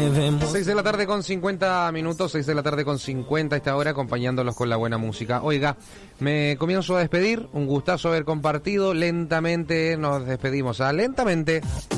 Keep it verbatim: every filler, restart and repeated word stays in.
debemos. seis de la tarde con cincuenta minutos, seis de la tarde con cincuenta a esta hora, acompañándolos con la buena música. Oiga, me comienzo a despedir, un gustazo haber compartido, lentamente nos despedimos, ¿ah? Lentamente.